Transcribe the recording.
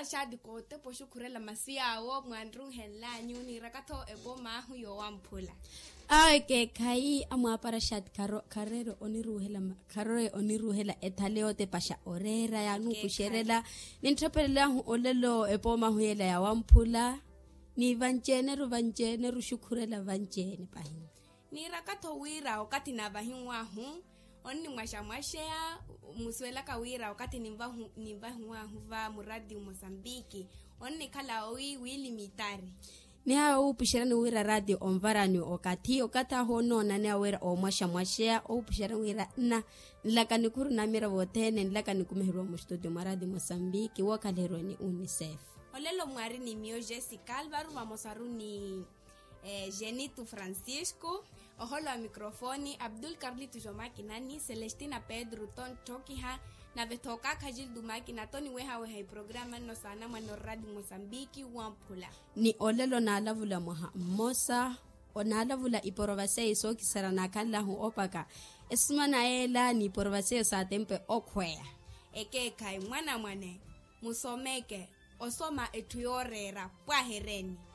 shadi kote po shukurela masiawo mwandrung hela nyuni rakato ebo mahu yo wampula. Ke kai amwa para shat karero oniruhela etaleo te pasha orera ya nupusherela nintrapela olelo ebo mahu yela ya wampula ni vanjene rushukurela vanjene pahin. Ni rakato wira wakati na vahinwa hu onni mwashea muswela kawira wakati nimba huva muradi Mozambiki onni kala wili mitari ni hao pishirani wira radio onvarani okata hono na ne wira o mwashea pishirani wira na nilaka nikuru na mira wotene nilaka nikumehirwa mu studio maradi Mozambiki wakalero ni UNICEF olelo mwari ni mio Jessica Alvaro mamosaru ni Genito Francisco oholo a mikrofoni Abdul Carlito Jomaki nani Celestina Pedro ton tokiha na vetoka kajil dumaki na toni weha programa no sana mano radio Mozambiki wampula ni olelo na lavula mosa onalavula iporovase iso kisarana kala hu opaka esmana ela ni iporovase sa tempe okwea eke kai mwana musomeke osoma etuyorera kwa hereni.